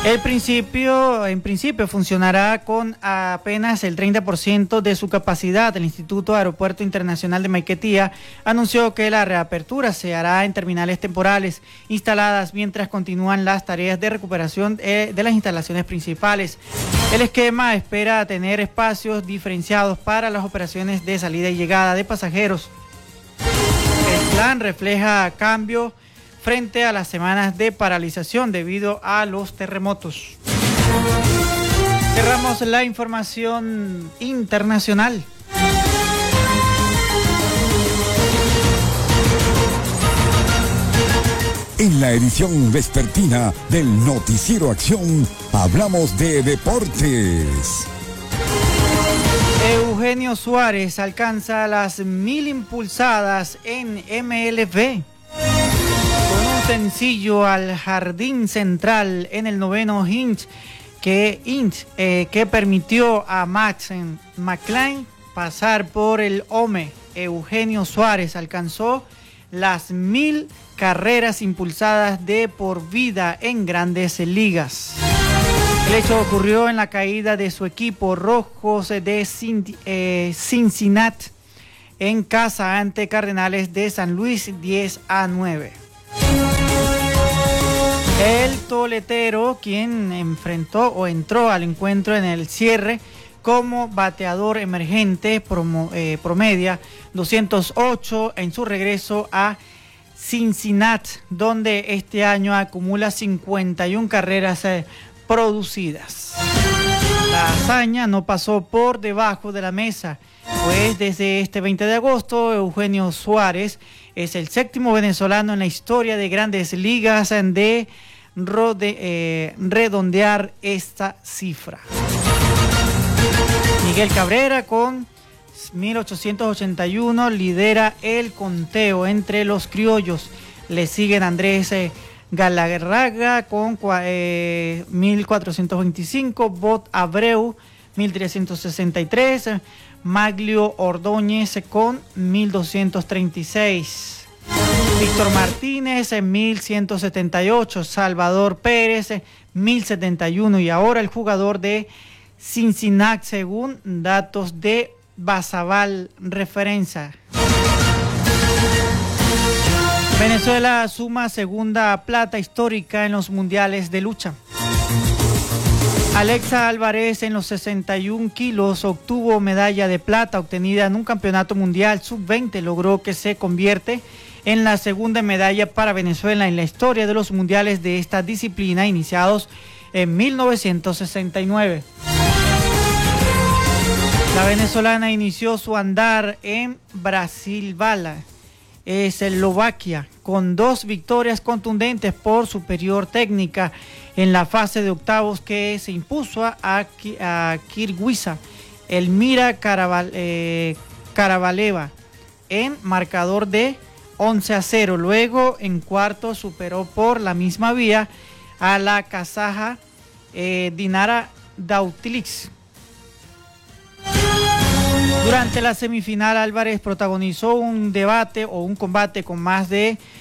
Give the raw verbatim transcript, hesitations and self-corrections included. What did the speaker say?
El principio, en principio funcionará con apenas el treinta por ciento de su capacidad. El Instituto Aeropuerto Internacional de Maiquetía anunció que la reapertura se hará en terminales temporales instaladas mientras continúan las tareas de recuperación de las instalaciones principales. El esquema espera tener espacios diferenciados para las operaciones de salida y llegada de pasajeros. El plan refleja cambio frente a las semanas de paralización debido a los terremotos. Cerramos la información internacional. En la edición vespertina del Noticiero Acción, hablamos de deportes. Eugenio Suárez alcanza las mil impulsadas en M L B. Sencillo al jardín central en el noveno inch que, inch, eh, que permitió a Max McLean pasar por el home. Eugenio Suárez alcanzó las mil carreras impulsadas de por vida en Grandes Ligas. El hecho ocurrió en la caída de su equipo Rojos de Cincinnati en casa ante Cardenales de San Luis diez a nueve. El toletero, quien enfrentó o entró al encuentro en el cierre como bateador emergente, promo, eh, promedia doscientos ocho en su regreso a Cincinnati, donde este año acumula cincuenta y una carreras eh, producidas. La hazaña no pasó por debajo de la mesa, pues desde este veinte de agosto, Eugenio Suárez es el séptimo venezolano en la historia de Grandes Ligas de rode, eh, redondear esta cifra. Miguel Cabrera con mil ochocientos ochenta y uno lidera el conteo entre los criollos. Le siguen Andrés eh, Galarraga con eh, mil cuatrocientos veinticinco, Bot Abreu mil trescientos sesenta y tres, Maglio Ordóñez con mil doscientos treinta y seis, Víctor Martínez en mil ciento setenta y ocho, Salvador Pérez mil setenta y uno y ahora el jugador de Cincinnati según datos de Basabal Referencia. Venezuela suma segunda plata histórica en los mundiales de lucha. Alexa Álvarez en los sesenta y un kilos obtuvo medalla de plata obtenida en un campeonato mundial sub veinte. Logró que se convierte en la segunda medalla para Venezuela en la historia de los mundiales de esta disciplina iniciados en mil novecientos sesenta y nueve. La venezolana inició su andar en Brasilia, Eslovaquia, con dos victorias contundentes por superior técnica en la fase de octavos que se impuso a, a Kirguisa, Elmira Caraval, eh, Carabaleva en marcador de once a cero. Luego en cuartos superó por la misma vía a la kazaja eh, Dinara Dautilic. Durante la semifinal, Álvarez protagonizó un debate o un combate con más de